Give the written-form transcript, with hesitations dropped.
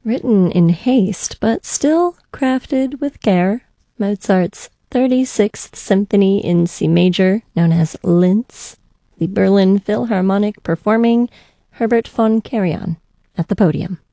Written in haste, but still crafted with care, Mozart's 36th Symphony in C major, known as Linz, the Berlin Philharmonic performing Herbert von Karajan at the podium.